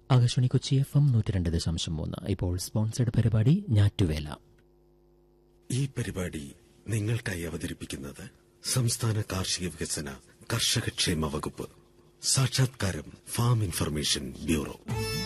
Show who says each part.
Speaker 1: Akashvani Kochi FM 102.3. ഇപ്പോൾ sponsored പരിപാടി ഞാറ്റുവേല.
Speaker 2: ഈ പരിപാടി നിങ്ങൾക്കായി അവതരിപ്പിക്കുന്നത് സംസ്ഥാന കാർഷിക വികസന കർഷകക്ഷേമ വകുപ്പ്. സാക്ഷാത്കാരം ഫാം ഇൻഫർമേഷൻ ബ്യൂറോ.